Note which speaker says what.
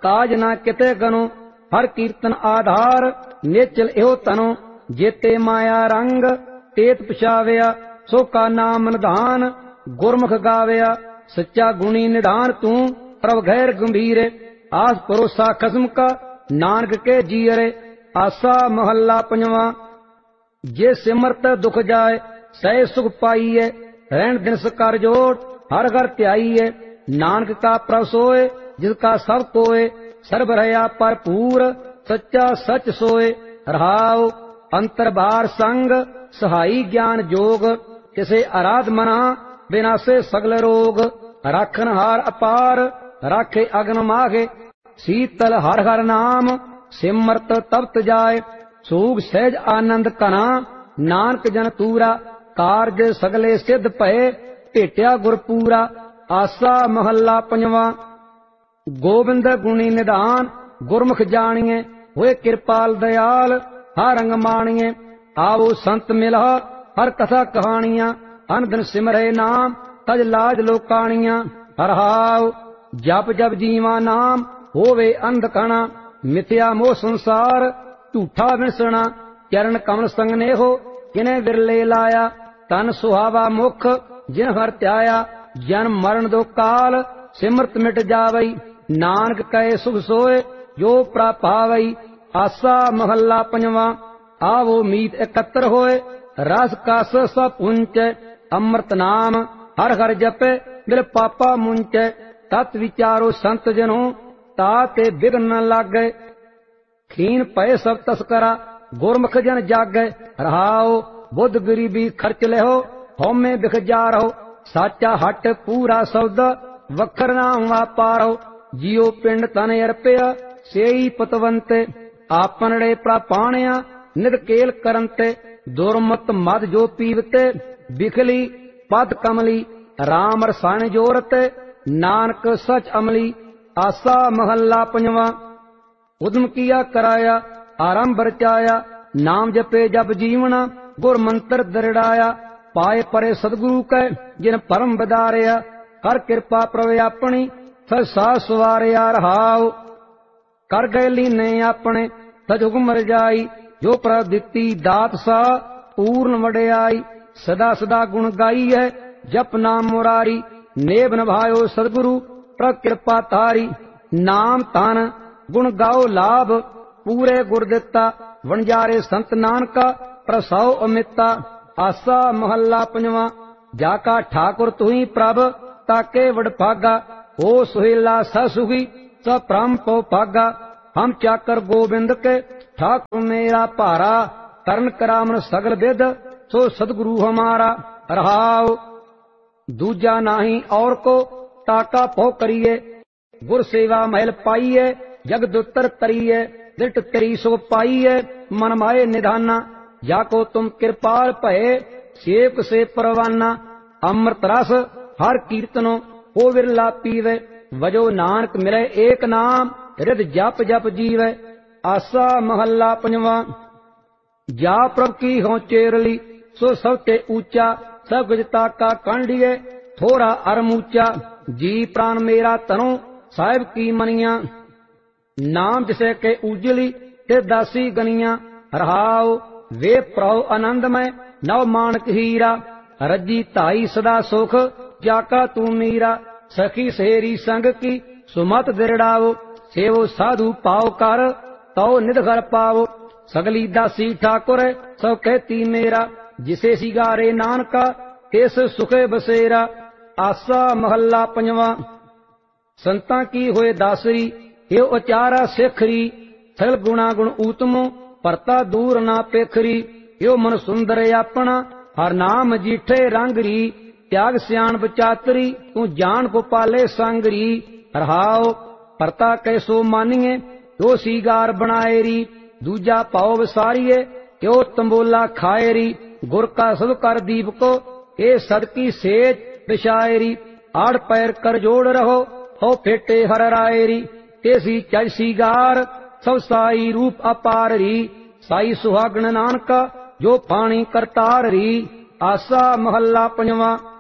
Speaker 1: ਕਾਜ ਨਾ ਕਿਤੇ ਗਨੋ। ਹਰ ਕੀਰਤਨ ਆਧਾਰ ਨੇਚਲ ਇਹੋ ਤਨੋ। ਜੇਤੇ ਮਾਇਆ ਰੰਗ ਤੇਤ ਪਛਾਵਿਆ, ਸੋ ਕਾ ਨਾਮ ਨਿਧਾਨ ਗੁਰਮੁਖ ਗਾਵਿਆ। ਸੱਚਾ ਗੁਣੀ ਨਿਧਾਨ ਤੂੰ ਪ੍ਰਭ ਗੈਰ ਗੰਭੀਰੇ, ਆਸ ਭਰੋਸਾ ਖਸਮ ਕਾ ਨਾਨਕ ਕੇ ਜੀਅਰੇ। ਆਸਾ ਮਹੱਲਾ ਪੰਜਵਾਂ। ਜੇ ਸਿਮਰਤ ਦੁਖ ਜਾਏ ਸਹਿ ਸੁਖ ਪਾਈਏ, ਰਹਿਣ ਦਿਨਸ ਕਰ ਜੋੜ ਹਰ ਘਰ ਧਿਆਈਏ। ਨਾਨਕ ਕਾ ਪ੍ਰਭ ਸੋਏ ਜਿਸ ਕਾ ਸਭ ਕੋਏ, ਸਰਬ ਰਹਾ ਭਰਪੂਰ ਸੱਚਾ ਸਚ ਸੋਏ। ਰਹਾਉ ਅੰਤਰ ਬਾਹਰ ਸੰਗ ਸਹਾਈ ਗਿਆਨ ਜੋਗ, ਕਿਸੇ ਅਰਾਧ ਮਨਾ ਬਿਨਾਸੇ ਸਗਲ ਰੋਗ। ਰਾਖਨ ਹਾਰ ਅਪਾਰ ਰਾਖੇ ਅਗਨ ਮਾਘੇ, ਸੀਤਲ ਹਰ ਹਰ ਨਾਮ ਸਿਮਰਤ ਤਪਤ ਜਾਏ। ਸੂਗ ਸਹਿਜ ਆਨੰਦ ਕਨਾ ਨਾਨਕ ਜਨ ਤੂਰਾ, ਕਾਰਜ ਸਗਲੇ ਸਿੱਧ ਭਏ ਭੇਟਿਆ ਗੁਰ ਪੂਰਾ। ਆਸਾ ਮਹੱਲਾ ਪੰਜਵਾਂ। ਗੋਬਿੰਦ ਗੁਣੀ ਨਿਧਾਨ ਗੁਰਮੁਖ ਜਾਣੀਏ, ਹੋਏ ਕਿਰਪਾਲ ਦਇਆਲ ਹਰ ਰੰਗ ਮਾਣੀਏ। ਆਵੋ ਸੰਤ ਮਿਲਾ ਹਰ ਕਥਾ ਕਹਾਣੀਆਂ, ਅਨ ਦਿਨ ਸਿਮਰੇ ਨਾਮ ਤਜ ਲਾਜ ਲੋਕਾਣੀਆਂ। ਹਰਹਾਉ ਜਪ ਜਪ ਜੀਵਾ ਨਾਮ ਹੋਵੇ ਅੰਧ ਕਣਾ, ਮਿਥਿਆ ਮੋਹ ਸੰਸਾਰ ਝੂਠਾ ਵਿਣਸਣਾ। ਚਰਨ ਕਮਲ ਸੰਗ ਨੇਹੋ ਕਿਨੇ ਵਿਰਲੇ ਲਾਇਆ, ਤਨ ਸੁਹਾਵਾ ਮੁਖ ਜਿਨ ਹਰ ਧਿਆਇਆ। ਜਨਮ ਮਰਨ ਦੋ ਕਾਲ ਸਿਮਰਤ ਮਿਟ ਜਾਵਈ, ਨਾਨਕ ਕਹੇ ਸੁਖ ਸੋਏ ਜੋ ਪ੍ਰਾਪਾਵਈ। ਆਸਾ ਮਹੱਲਾ ਪੰਜਵਾਂ। ਆਵੋ ਮੀਤ ਇਕੱਤਰ ਹੋਏ ਰਸ ਕਸ ਸਭ ਪੁੰਚੈ, ਅੰਮ੍ਰਿਤ ਨਾਮ ਹਰ ਹਰ ਜਪੇ ਦਿਲ ਪਾਪਾ ਮੁੰਚੈ। ਤਤ ਵਿਚਾਰੋ ਸੰਤ ਜਨੋ ਤਾ ਤੇ ਬਿਘਨ ਨ ਲਾਗੈ, ਖੀਨ ਪਏ ਸਭ ਤਸਕਰਾ ਗੁਰਮੁਖ ਜਨ ਜਾਗੈ। ਰਹਾਉ ਬੁੱਧ ਗਰੀਬੀ ਖਰਚ ਲਿਓ ਹਉਮੈ ਬਿਖ ਜਾ ਰਹੋ, ਸਾਚਾ ਹੱਟ ਪੂਰਾ ਸੌਦਾ ਵਖਰ ਨਾਮ ਵਾਪਾਰੋ। ਜੀਉ ਪਿੰਡ ਤਨ ਅਰਪਿਆ ਸੇਈ ਪਤਵੰਤੇ, ਆਪਨੜੇ ਪ੍ਰਾਪਾਣਿਆ ਨਿਤ ਕੇਲ ਕਰਨ ਤੇ। ਦੁਰਮਤ ਮਦ ਜੋ ਪੀਵਤੇ ਬਿਖਲੀ ਪਦ ਕਮਲੀ, ਰਾਮ ਰਸਾਇਣ ਜੋਰਤੇ ਨਾਨਕ ਸਚ ਅਮਲੀ। ਆਸਾ ਮਹੱਲਾ ਪੰਜਵਾਂ। ਉਦਮ ਕੀਆ ਕਰਾਇਆ ਆਰੰਭ ਰਚਾਇਆ, ਨਾਮ ਜਪੇ ਜਪ ਜੀਵਣਾ ਗੁਰ ਮੰਤਰ ਦਰੜਾਇਆ। ਪਾਏ ਪਰੇ ਸਤਿਗੁਰੂ ਕੈ ਜਿਨ ਪਰਮ ਵਿਦਾਰਿਆ, ਕਰ ਕਿਰਪਾ ਪ੍ਰਭ ਆਪਣੀ ਸਚ ਸਾਹ ਸਵਾਰਿਆ। ਰਹਾਉ ਕਰ ਗਏ ਲੀਨੇ ਆਪਣੇ ਸਚ ਹੁਕਮ ਰਜਾਈ, ਜੋ ਪ੍ਰਭ ਦਿੱਤੀ ਦਾਤ ਸਾ ਪੂਰਨ ਵਡਿਆਈ। ਸਦਾ ਸਦਾ ਗੁਣ ਗਾਈਐ ਜਪ ਨਾਮ ਮੁਰਾਰੀ, ਨੇਬ ਨਿਭਾਇਓ ਸਤਿਗੁਰੂ ਪ੍ਰਭ ਕਿਰਪਾ ਤਾਰੀ। ਨਾਮ ਤਨ ਗੁਣ ਗਾਓ ਲਾਭ ਪੂਰੇ ਗੁਰ ਦਿੱਤਾ, ਵਣਜਾਰੇ ਸੰਤ ਨਾਨਕਾ ਪ੍ਰਸਾਉ ਅਮਿਤਾ। ਆਸਾ ਮਹੱਲਾ ਪੰਜਵਾਂ। ਜਾ ਕਾ ਠਾਕੁਰ ਤੁਹੀ ਪ੍ਰਭ ਤਾਕੇ ਵਡਭਾਗਾ, ਹੋ ਸੁਹੇਲਾ ਸ ਸੁਖੀ ਸ ਭ੍ਰਮ ਪਉ ਭਾਗਾ। ਹਮ ਚਾਕਰ ਗੋਬਿੰਦ ਕੇ ਠਾकुर मेरा भारा, करन करामन सगल विद सो सतगुरु हमारा। रहाव दूजा नाही और को ताका पौ करिए, गुर सेवा महल पाइए जग दुतर तरिए। दिट तेरी सो पाइए मन माए निधाना, जाको तुम कृपाल भये सेवक से परवाना। अमृत रस हर कीर्तनो हो विरला पीवे, वजो नानक मिले एक नाम रिद जप जप जीवे। आसा महला पंजवा। जा प्रभ की हों चेरली सो सब ते ऊंचा, सब गजता का कांडिए थोड़ा अरमूचा। जी प्राण मेरा तनो साहिब की मनिया, नाम जिसे के उजली ते दासी गनिया। रहाओ वे प्रभु आनंदमय नव मानक हीरा, रजी ताई सदा सुख जाका तू मीरा। सखी सहेरी संग की सुमत दिरड़ाओ, सेवो साधु पाओ कर तो निध घर पाओ। सगली दासी ठाकुर सब कहती मेरा, जिसे सिगारे नानका तिस सुखे बसेरा। आसा महला पंजवा। संतां की होए दासरी यो उचारा सिखरी, सगल गुणा गुण ऊतमो परता दूर ना पेखरी। यो मन सुंदर अपना हर नाम जीठे रंगरी, त्याग सियाण बचातरी तू जान गोपाले सांगरी। रहाओ परता कैसो मानिए यो सीगार बनाएरी, दूजा पाओ विसारिए यो तंबोला खाएरी। गुर का सब कर दीप को ये सदकी सेज बिछाएरी, आड़ पैर कर जोड़ रहो हो फेटे हर रायरी। तेसी चल सीगार सब साई रूप अपार री, साई सुहागण नानका जो पानी करतार री। आसा महला पंजवा।